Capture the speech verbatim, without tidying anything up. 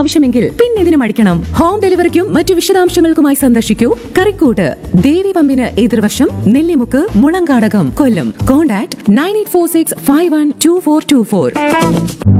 ആവശ്യമെങ്കിൽ പിന്നെ ഇതിന് മടിക്കണം. ഹോം ഡെലിവറിക്കും മറ്റു വിശദാംശങ്ങൾക്കുമായി സന്ദർശിക്കൂ കറിക്കൂട്ട് ദേവി പമ്പിന് എതിർവശം, നെല്ലിമുക്ക്, മുളങ്കാടകം, കൊല്ലം. Contact nine eight four six five one two four to four.